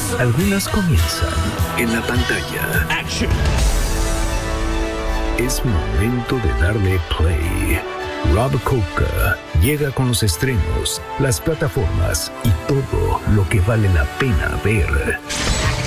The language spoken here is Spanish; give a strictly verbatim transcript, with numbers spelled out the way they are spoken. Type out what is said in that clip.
Algunas comienzan en la pantalla. Action. Es momento de darle play. Rob Coca llega con los estrenos, las plataformas y todo lo que vale la pena ver.